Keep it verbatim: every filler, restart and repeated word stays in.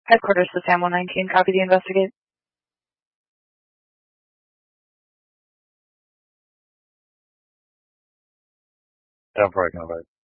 Headquarters to Sam one nineteen, copy the investigate. Don't break nobody.